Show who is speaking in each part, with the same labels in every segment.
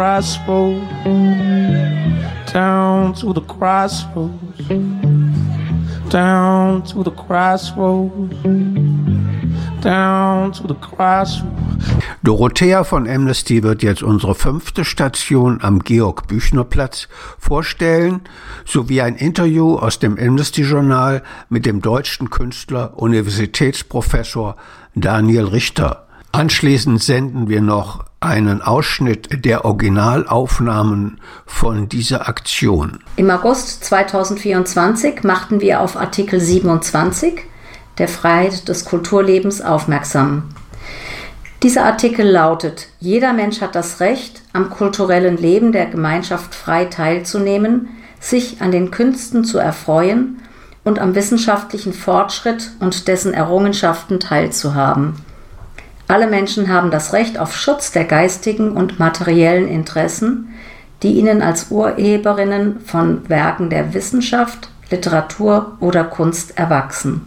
Speaker 1: Crossroads, down to the crossroads, down to the crossroads, down to the crossroads.
Speaker 2: Dorothea von Amnesty wird jetzt unsere 5. Station am Georg-Büchner-Platz vorstellen, sowie ein Interview aus dem Amnesty-Journal mit dem deutschen Künstler, Universitätsprofessor Daniel Richter. Anschließend senden wir noch einen Ausschnitt der Originalaufnahmen von dieser Aktion.
Speaker 3: Im August 2024 machten wir auf Artikel 27 der Freiheit des Kulturlebens aufmerksam. Dieser Artikel lautet: Jeder Mensch hat das Recht, am kulturellen Leben der Gemeinschaft frei teilzunehmen, sich an den Künsten zu erfreuen und am wissenschaftlichen Fortschritt und dessen Errungenschaften teilzuhaben. Alle Menschen haben das Recht auf Schutz der geistigen und materiellen Interessen, die ihnen als Urheberinnen von Werken der Wissenschaft, Literatur oder Kunst erwachsen.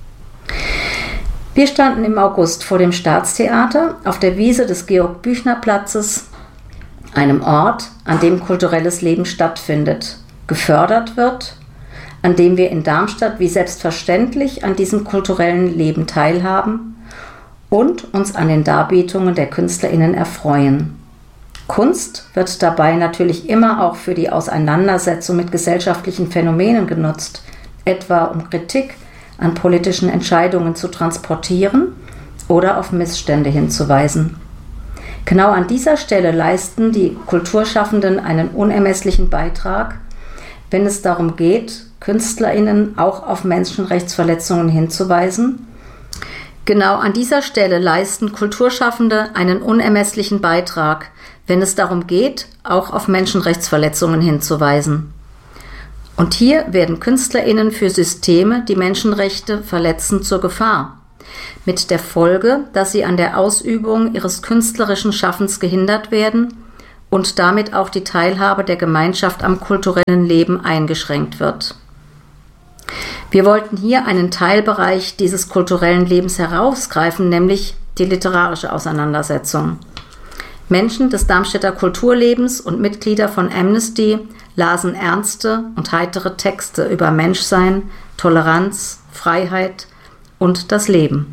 Speaker 3: Wir standen im August vor dem Staatstheater auf der Wiese des Georg-Büchner-Platzes, einem Ort, an dem kulturelles Leben stattfindet, gefördert wird, an dem wir in Darmstadt wie selbstverständlich an diesem kulturellen Leben teilhaben und uns an den Darbietungen der KünstlerInnen erfreuen. Kunst wird dabei natürlich immer auch für die Auseinandersetzung mit gesellschaftlichen Phänomenen genutzt, etwa um Kritik an politischen Entscheidungen zu transportieren oder auf Missstände hinzuweisen. Genau an dieser Stelle leisten die Kulturschaffenden einen unermesslichen Beitrag, wenn es darum geht, KünstlerInnen auch auf Menschenrechtsverletzungen hinzuweisen. Genau an dieser Stelle leisten Kulturschaffende einen unermesslichen Beitrag, wenn es darum geht, auch auf Menschenrechtsverletzungen hinzuweisen. Und hier werden KünstlerInnen für Systeme, die Menschenrechte verletzen, zur Gefahr. Mit der Folge, dass sie an der Ausübung ihres künstlerischen Schaffens gehindert werden und damit auch die Teilhabe der Gemeinschaft am kulturellen Leben eingeschränkt wird. Wir wollten hier einen Teilbereich dieses kulturellen Lebens herausgreifen, nämlich die literarische Auseinandersetzung. Menschen des Darmstädter Kulturlebens und Mitglieder von Amnesty lasen ernste und heitere Texte über Menschsein, Toleranz, Freiheit und das Leben.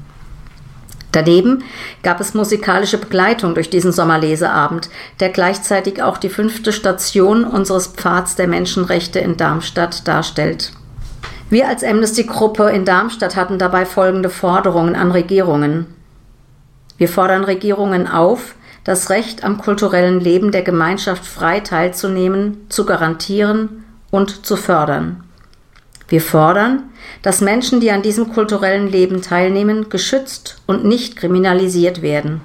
Speaker 3: Daneben gab es musikalische Begleitung durch diesen Sommerleseabend, der gleichzeitig auch die 5. Station unseres Pfads der Menschenrechte in Darmstadt darstellt. Wir als Amnesty-Gruppe in Darmstadt hatten dabei folgende Forderungen an Regierungen. Wir fordern Regierungen auf, das Recht am kulturellen Leben der Gemeinschaft frei teilzunehmen, zu garantieren und zu fördern. Wir fordern, dass Menschen, die an diesem kulturellen Leben teilnehmen, geschützt und nicht kriminalisiert werden.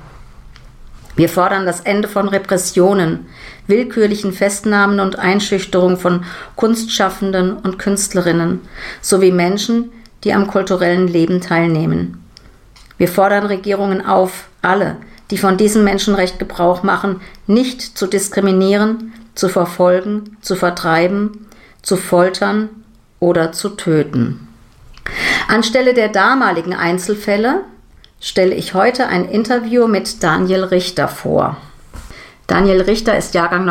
Speaker 3: Wir fordern das Ende von Repressionen, willkürlichen Festnahmen und Einschüchterung von Kunstschaffenden und Künstlerinnen sowie Menschen, die am kulturellen Leben teilnehmen. Wir fordern Regierungen auf, alle, die von diesem Menschenrecht Gebrauch machen, nicht zu diskriminieren, zu verfolgen, zu vertreiben, zu foltern oder zu töten. Anstelle der damaligen Einzelfälle stelle ich heute ein Interview mit Daniel Richter vor. Daniel Richter ist Jahrgang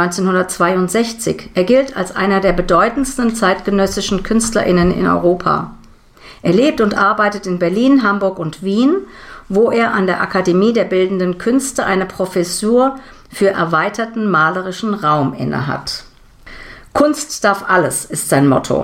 Speaker 3: 1962. Er gilt als einer der bedeutendsten zeitgenössischen KünstlerInnen in Europa. Er lebt und arbeitet in Berlin, Hamburg und Wien, wo er an der Akademie der Bildenden Künste eine Professur für erweiterten malerischen Raum innehat. Kunst darf alles, ist sein Motto.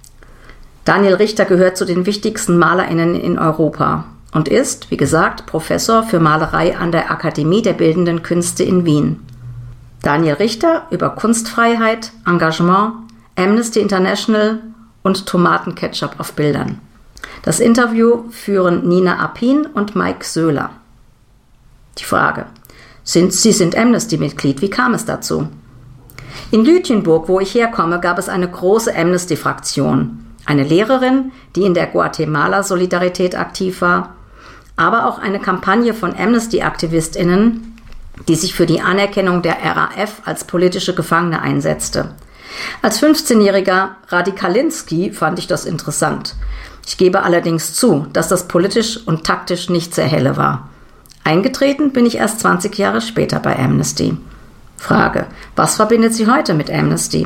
Speaker 3: Daniel Richter gehört zu den wichtigsten MalerInnen in Europa und ist, wie gesagt, Professor für Malerei an der Akademie der Bildenden Künste in Wien. Daniel Richter über Kunstfreiheit, Engagement, Amnesty International und Tomatenketchup auf Bildern. Das Interview führen Nina Apin und Mike Söhler. Die Frage: Sie sind Amnesty-Mitglied, wie kam es dazu? In Lütjenburg, wo ich herkomme, gab es eine große Amnesty-Fraktion. Eine Lehrerin, die in der Guatemala-Solidarität aktiv war, aber auch eine Kampagne von Amnesty-AktivistInnen, die sich für die Anerkennung der RAF als politische Gefangene einsetzte. Als 15-jähriger Radikalinski fand ich das interessant. Ich gebe allerdings zu, dass das politisch und taktisch nicht sehr helle war. Eingetreten bin ich erst 20 Jahre später bei Amnesty. Frage: Was verbindet Sie heute mit Amnesty?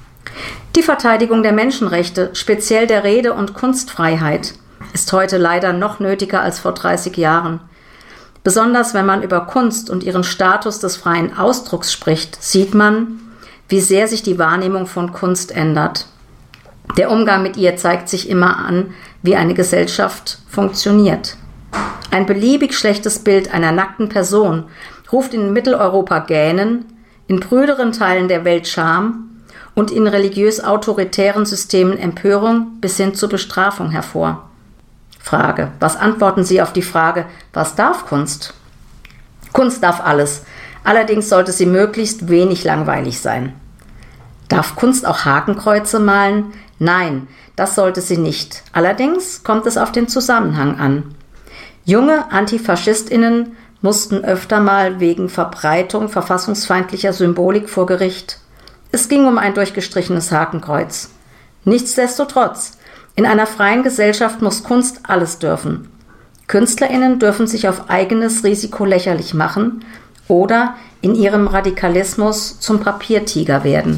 Speaker 3: Die Verteidigung der Menschenrechte, speziell der Rede- und Kunstfreiheit, ist heute leider noch nötiger als vor 30 Jahren. Besonders wenn man über Kunst und ihren Status des freien Ausdrucks spricht, sieht man, wie sehr sich die Wahrnehmung von Kunst ändert. Der Umgang mit ihr zeigt sich immer an, wie eine Gesellschaft funktioniert. Ein beliebig schlechtes Bild einer nackten Person ruft in Mitteleuropa Gähnen, in prüderen Teilen der Welt Scham und in religiös-autoritären Systemen Empörung bis hin zur Bestrafung hervor. Frage: Was antworten Sie auf die Frage, was darf Kunst? Kunst darf alles, allerdings sollte sie möglichst wenig langweilig sein. Darf Kunst auch Hakenkreuze malen? Nein, das sollte sie nicht. Allerdings kommt es auf den Zusammenhang an. Junge AntifaschistInnen mussten öfter mal wegen Verbreitung verfassungsfeindlicher Symbolik vor Gericht. Es ging um ein durchgestrichenes Hakenkreuz. Nichtsdestotrotz, in einer freien Gesellschaft muss Kunst alles dürfen. KünstlerInnen dürfen sich auf eigenes Risiko lächerlich machen oder in ihrem Radikalismus zum Papiertiger werden.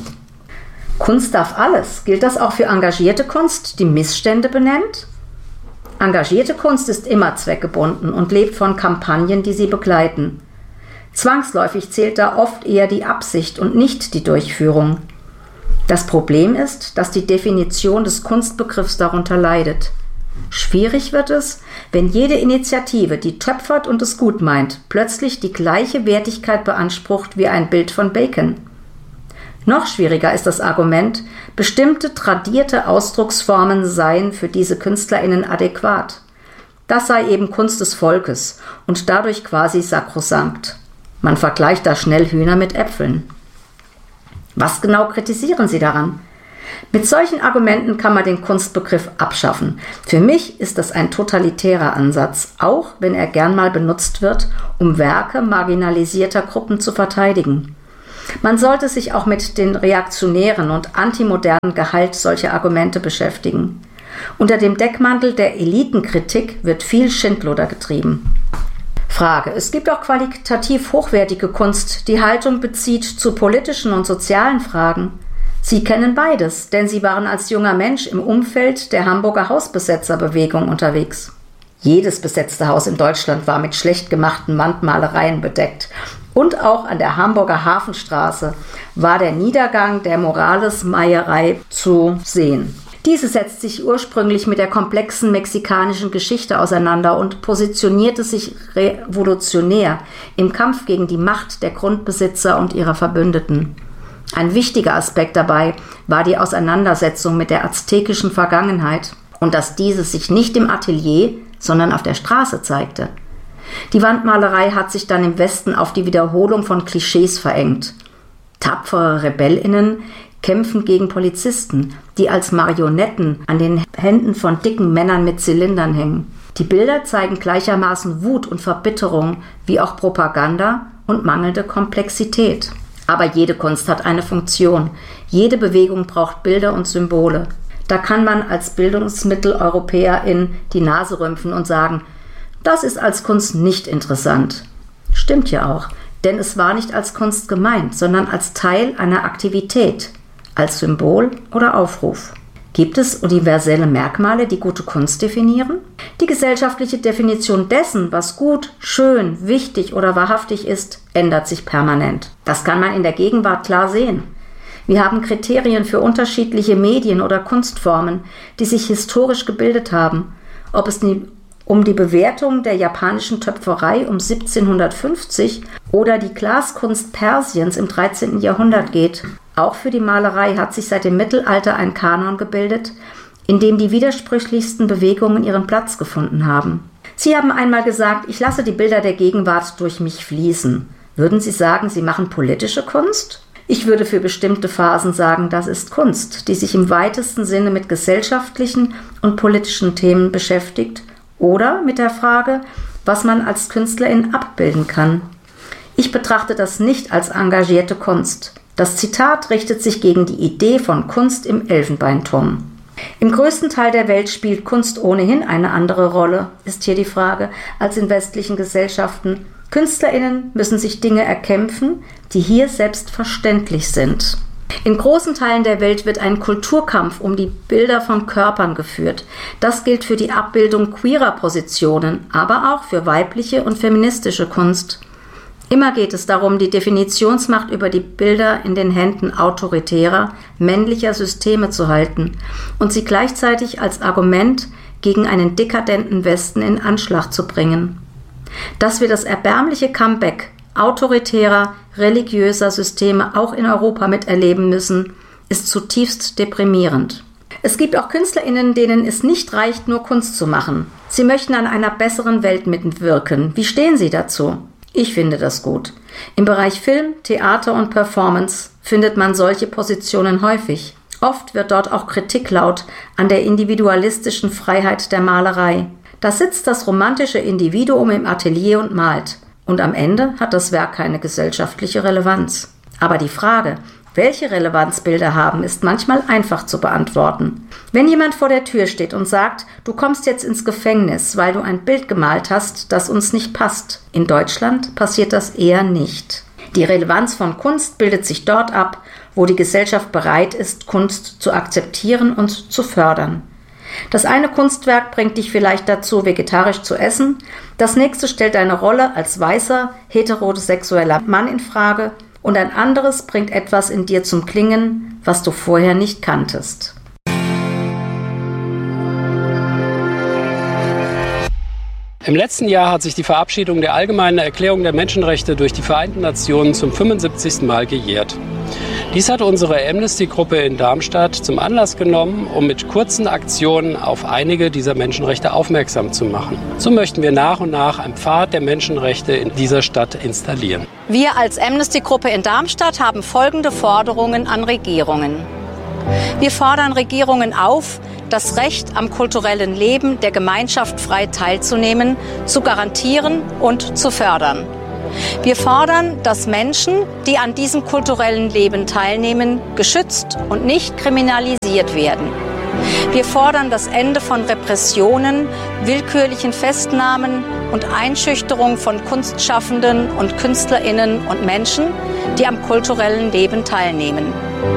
Speaker 3: Kunst darf alles. Gilt das auch für engagierte Kunst, die Missstände benennt? Engagierte Kunst ist immer zweckgebunden und lebt von Kampagnen, die sie begleiten. Zwangsläufig zählt da oft eher die Absicht und nicht die Durchführung. Das Problem ist, dass die Definition des Kunstbegriffs darunter leidet. Schwierig wird es, wenn jede Initiative, die töpfert und es gut meint, plötzlich die gleiche Wertigkeit beansprucht wie ein Bild von Bacon. Noch schwieriger ist das Argument, bestimmte tradierte Ausdrucksformen seien für diese KünstlerInnen adäquat. Das sei eben Kunst des Volkes und dadurch quasi sakrosankt. Man vergleicht da schnell Hühner mit Äpfeln. Was genau kritisieren Sie daran? Mit solchen Argumenten kann man den Kunstbegriff abschaffen. Für mich ist das ein totalitärer Ansatz, auch wenn er gern mal benutzt wird, um Werke marginalisierter Gruppen zu verteidigen. Man sollte sich auch mit den reaktionären und antimodernen Gehalt solcher Argumente beschäftigen. Unter dem Deckmantel der Elitenkritik wird viel Schindluder getrieben. Frage: Es gibt auch qualitativ hochwertige Kunst, die Haltung bezieht zu politischen und sozialen Fragen. Sie kennen beides, denn Sie waren als junger Mensch im Umfeld der Hamburger Hausbesetzerbewegung unterwegs. Jedes besetzte Haus in Deutschland war mit schlecht gemachten Wandmalereien bedeckt. Und auch an der Hamburger Hafenstraße war der Niedergang der Morales-Meierei zu sehen. Diese setzt sich ursprünglich mit der komplexen mexikanischen Geschichte auseinander und positionierte sich revolutionär im Kampf gegen die Macht der Grundbesitzer und ihrer Verbündeten. Ein wichtiger Aspekt dabei war die Auseinandersetzung mit der aztekischen Vergangenheit und dass diese sich nicht im Atelier, sondern auf der Straße zeigte. Die Wandmalerei hat sich dann im Westen auf die Wiederholung von Klischees verengt. Tapfere RebellInnen kämpfen gegen Polizisten, die als Marionetten an den Händen von dicken Männern mit Zylindern hängen. Die Bilder zeigen gleichermaßen Wut und Verbitterung wie auch Propaganda und mangelnde Komplexität. Aber jede Kunst hat eine Funktion. Jede Bewegung braucht Bilder und Symbole. Da kann man als Bildungsmitteleuropäerin die Nase rümpfen und sagen, das ist als Kunst nicht interessant. Stimmt ja auch, denn es war nicht als Kunst gemeint, sondern als Teil einer Aktivität, als Symbol oder Aufruf. Gibt es universelle Merkmale, die gute Kunst definieren? Die gesellschaftliche Definition dessen, was gut, schön, wichtig oder wahrhaftig ist, ändert sich permanent. Das kann man in der Gegenwart klar sehen. Wir haben Kriterien für unterschiedliche Medien oder Kunstformen, die sich historisch gebildet haben, ob es um die Bewertung der japanischen Töpferei um 1750 oder die Glaskunst Persiens im 13. Jahrhundert geht. Auch für die Malerei hat sich seit dem Mittelalter ein Kanon gebildet, in dem die widersprüchlichsten Bewegungen ihren Platz gefunden haben. Sie haben einmal gesagt, ich lasse die Bilder der Gegenwart durch mich fließen. Würden Sie sagen, Sie machen politische Kunst? Ich würde für bestimmte Phasen sagen, das ist Kunst, die sich im weitesten Sinne mit gesellschaftlichen und politischen Themen beschäftigt oder mit der Frage, was man als Künstlerin abbilden kann. Ich betrachte das nicht als engagierte Kunst. Das Zitat richtet sich gegen die Idee von Kunst im Elfenbeinturm. Im größten Teil der Welt spielt Kunst ohnehin eine andere Rolle, ist hier die Frage, als in westlichen Gesellschaften. KünstlerInnen müssen sich Dinge erkämpfen, die hier selbstverständlich sind. In großen Teilen der Welt wird ein Kulturkampf um die Bilder von Körpern geführt. Das gilt für die Abbildung queerer Positionen, aber auch für weibliche und feministische Kunst. Immer geht es darum, die Definitionsmacht über die Bilder in den Händen autoritärer, männlicher Systeme zu halten und sie gleichzeitig als Argument gegen einen dekadenten Westen in Anschlag zu bringen. Dass wir das erbärmliche Comeback autoritärer, religiöser Systeme auch in Europa miterleben müssen, ist zutiefst deprimierend. Es gibt auch KünstlerInnen, denen es nicht reicht, nur Kunst zu machen. Sie möchten an einer besseren Welt mitwirken. Wie stehen Sie dazu? Ich finde das gut. Im Bereich Film, Theater und Performance findet man solche Positionen häufig. Oft wird dort auch Kritik laut an der individualistischen Freiheit der Malerei. Da sitzt das romantische Individuum im Atelier und malt. Und am Ende hat das Werk keine gesellschaftliche Relevanz. Aber die Frage, welche Relevanz Bilder haben, ist manchmal einfach zu beantworten. Wenn jemand vor der Tür steht und sagt, du kommst jetzt ins Gefängnis, weil du ein Bild gemalt hast, das uns nicht passt. In Deutschland passiert das eher nicht. Die Relevanz von Kunst bildet sich dort ab, wo die Gesellschaft bereit ist, Kunst zu akzeptieren und zu fördern. Das eine Kunstwerk bringt dich vielleicht dazu, vegetarisch zu essen, das nächste stellt deine Rolle als weißer, heterosexueller Mann in Frage und ein anderes bringt etwas in dir zum Klingen, was du vorher nicht kanntest.
Speaker 4: Im letzten Jahr hat sich die Verabschiedung der Allgemeinen Erklärung der Menschenrechte durch die Vereinten Nationen zum 75. Mal gejährt. Dies hat unsere Amnesty-Gruppe in Darmstadt zum Anlass genommen, um mit kurzen Aktionen auf einige dieser Menschenrechte aufmerksam zu machen. So möchten wir nach und nach einen Pfad der Menschenrechte in dieser Stadt installieren.
Speaker 3: Wir als Amnesty-Gruppe in Darmstadt haben folgende Forderungen an Regierungen. Wir fordern Regierungen auf, das Recht am kulturellen Leben der Gemeinschaft frei teilzunehmen, zu garantieren und zu fördern. Wir fordern, dass Menschen, die an diesem kulturellen Leben teilnehmen, geschützt und nicht kriminalisiert werden. Wir fordern das Ende von Repressionen, willkürlichen Festnahmen und Einschüchterung von Kunstschaffenden und KünstlerInnen und Menschen, die am kulturellen Leben teilnehmen.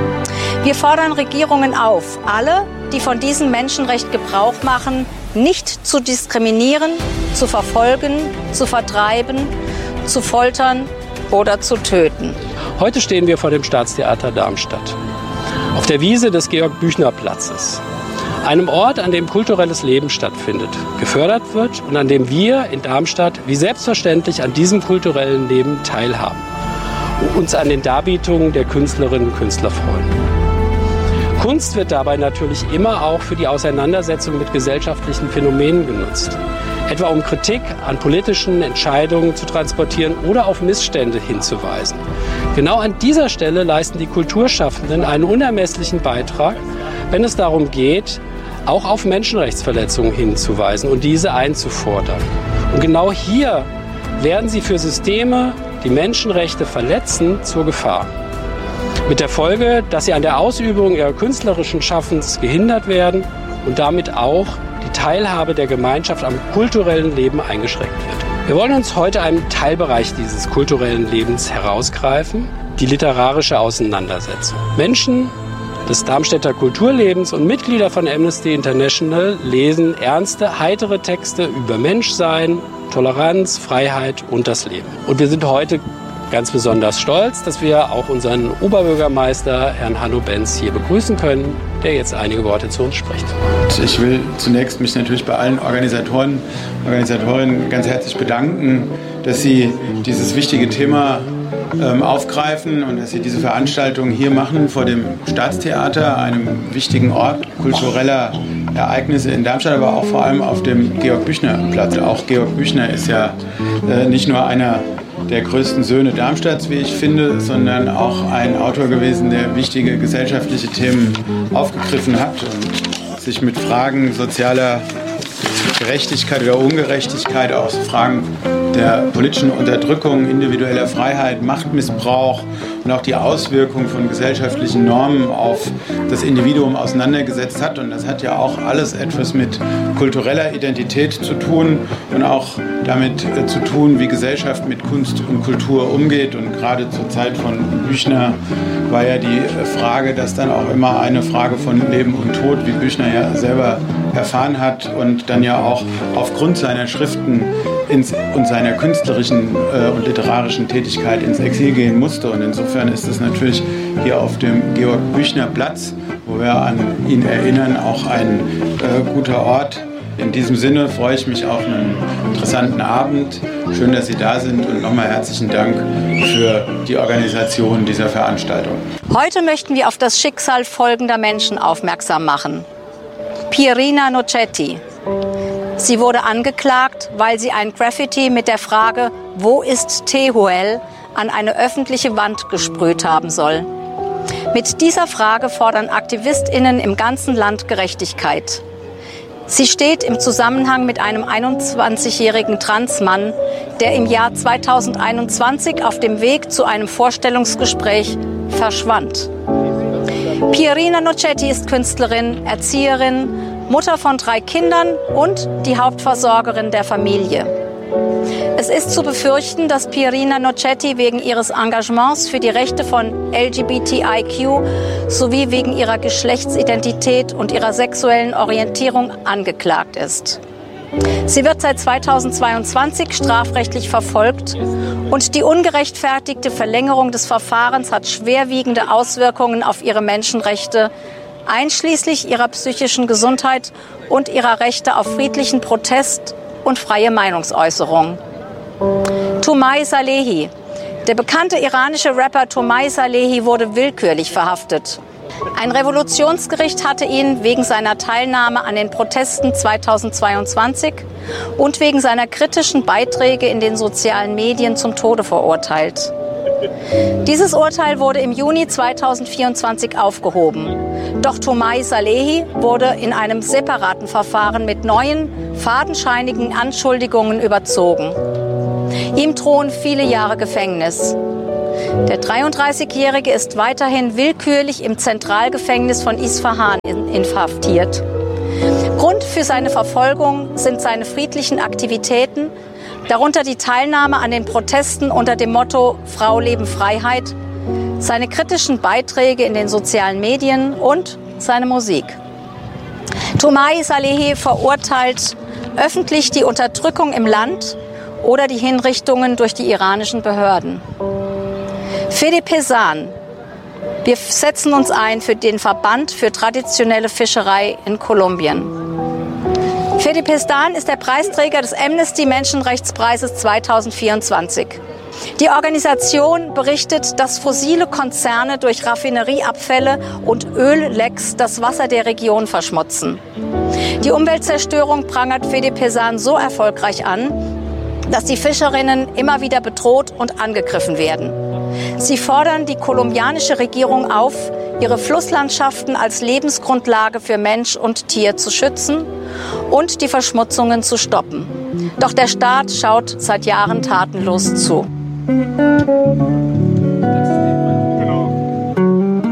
Speaker 3: Wir fordern Regierungen auf, alle, die von diesem Menschenrecht Gebrauch machen, nicht zu diskriminieren, zu verfolgen, zu vertreiben, zu foltern oder zu töten.
Speaker 4: Heute stehen wir vor dem Staatstheater Darmstadt, auf der Wiese des Georg-Büchner-Platzes, einem Ort, an dem kulturelles Leben stattfindet, gefördert wird und an dem wir in Darmstadt wie selbstverständlich an diesem kulturellen Leben teilhaben und uns an den Darbietungen der Künstlerinnen und Künstler freuen. Kunst wird dabei natürlich immer auch für die Auseinandersetzung mit gesellschaftlichen Phänomenen genutzt. Etwa um Kritik an politischen Entscheidungen zu transportieren oder auf Missstände hinzuweisen. Genau an dieser Stelle leisten die Kulturschaffenden einen unermesslichen Beitrag, wenn es darum geht, auch auf Menschenrechtsverletzungen hinzuweisen und diese einzufordern. Und genau hier werden sie für Systeme, die Menschenrechte verletzen, zur Gefahr. Mit der Folge, dass sie an der Ausübung ihrer künstlerischen Schaffens gehindert werden und damit auch die Teilhabe der Gemeinschaft am kulturellen Leben eingeschränkt wird. Wir wollen uns heute einen Teilbereich dieses kulturellen Lebens herausgreifen, die literarische Auseinandersetzung. Menschen des Darmstädter Kulturlebens und Mitglieder von Amnesty International lesen ernste, heitere Texte über Menschsein, Toleranz, Freiheit und das Leben. Und wir sind heute ganz besonders stolz, dass wir auch unseren Oberbürgermeister, Herrn Hanno Benz, hier begrüßen können, der jetzt einige Worte zu uns spricht.
Speaker 5: Ich will zunächst mich natürlich bei allen Organisatorinnen ganz herzlich bedanken, dass sie dieses wichtige Thema aufgreifen und dass sie diese Veranstaltung hier machen vor dem Staatstheater, einem wichtigen Ort kultureller Ereignisse in Darmstadt, aber auch vor allem auf dem Georg-Büchner-Platz. Auch Georg Büchner ist ja nicht nur einer der größten Söhne Darmstadts, wie ich finde, sondern auch ein Autor gewesen, der wichtige gesellschaftliche Themen aufgegriffen hat und sich mit Fragen sozialer Gerechtigkeit oder Ungerechtigkeit, auch Fragen der politischen Unterdrückung, individueller Freiheit, Machtmissbrauch und auch die Auswirkungen von gesellschaftlichen Normen auf das Individuum auseinandergesetzt hat. Und das hat ja auch alles etwas mit kultureller Identität zu tun und auch damit zu tun, wie Gesellschaft mit Kunst und Kultur umgeht. Und gerade zur Zeit von Büchner war ja die Frage, dass dann auch immer eine Frage von Leben und Tod, wie Büchner ja selber erfahren hat und dann ja auch aufgrund seiner Schriften und seiner künstlerischen und literarischen Tätigkeit ins Exil gehen musste. Und insofern ist es natürlich hier auf dem Georg-Büchner-Platz, wo wir an ihn erinnern, auch ein guter Ort. In diesem Sinne freue ich mich auf einen interessanten Abend. Schön, dass Sie da sind und nochmal herzlichen Dank für die Organisation dieser Veranstaltung.
Speaker 3: Heute möchten wir auf das Schicksal folgender Menschen aufmerksam machen. Pierina Nocetti. Sie wurde angeklagt, weil sie ein Graffiti mit der Frage "Wo ist Tehuel?" an eine öffentliche Wand gesprüht haben soll. Mit dieser Frage fordern AktivistInnen im ganzen Land Gerechtigkeit. Sie steht im Zusammenhang mit einem 21-jährigen Transmann, der im Jahr 2021 auf dem Weg zu einem Vorstellungsgespräch verschwand. Pierina Nocetti ist Künstlerin, Erzieherin, Mutter von 3 Kindern und die Hauptversorgerin der Familie. Es ist zu befürchten, dass Pierina Nocetti wegen ihres Engagements für die Rechte von LGBTIQ sowie wegen ihrer Geschlechtsidentität und ihrer sexuellen Orientierung angeklagt ist. Sie wird seit 2022 strafrechtlich verfolgt und die ungerechtfertigte Verlängerung des Verfahrens hat schwerwiegende Auswirkungen auf ihre Menschenrechte, einschließlich ihrer psychischen Gesundheit und ihrer Rechte auf friedlichen Protest und freie Meinungsäußerung. Toomaj Salehi. Der bekannte iranische Rapper Toomaj Salehi wurde willkürlich verhaftet. Ein Revolutionsgericht hatte ihn wegen seiner Teilnahme an den Protesten 2022 und wegen seiner kritischen Beiträge in den sozialen Medien zum Tode verurteilt. Dieses Urteil wurde im Juni 2024 aufgehoben. Doch Toomaj Salehi wurde in einem separaten Verfahren mit neuen, fadenscheinigen Anschuldigungen überzogen. Ihm drohen viele Jahre Gefängnis. Der 33-Jährige ist weiterhin willkürlich im Zentralgefängnis von Isfahan inhaftiert. Grund für seine Verfolgung sind seine friedlichen Aktivitäten, darunter die Teilnahme an den Protesten unter dem Motto Frau, Leben, Freiheit, seine kritischen Beiträge in den sozialen Medien und seine Musik. Toomaj Salehi verurteilt öffentlich die Unterdrückung im Land oder die Hinrichtungen durch die iranischen Behörden. Fede Pesan. Wir setzen uns ein für den Verband für traditionelle Fischerei in Kolumbien. Fede Pesan ist der Preisträger des Amnesty-Menschenrechtspreises 2024. Die Organisation berichtet, dass fossile Konzerne durch Raffinerieabfälle und Öllecks das Wasser der Region verschmutzen. Die Umweltzerstörung prangert Fede Pesan so erfolgreich an, dass die Fischerinnen immer wieder bedroht und angegriffen werden. Sie fordern die kolumbianische Regierung auf, ihre Flusslandschaften als Lebensgrundlage für Mensch und Tier zu schützen und die Verschmutzungen zu stoppen. Doch der Staat schaut seit Jahren tatenlos zu.